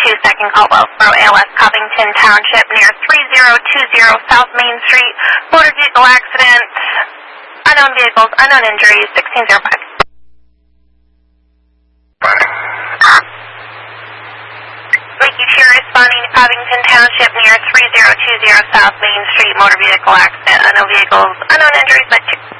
2nd call Wellsboro ALS, Covington Township, near 3020 South Main Street. Motor vehicle accident. Unknown vehicles, unknown injuries, 1605. Wakey Cheer responding to Covington Township near 3020 South Main Street. Motor vehicle accident. Unknown vehicles, unknown injuries, but 2.